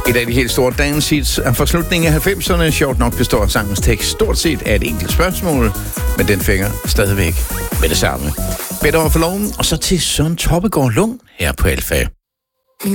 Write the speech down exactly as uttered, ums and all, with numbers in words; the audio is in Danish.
Et af de helt store dance hits af forslutningen af halvfemserne, sjovt nok består sangens tekst stort set af et enkelt spørgsmål, men den fænger stadigvæk med det samme. Bedt over for loven, og så til Søren Toppegaard Lund her på Alfa.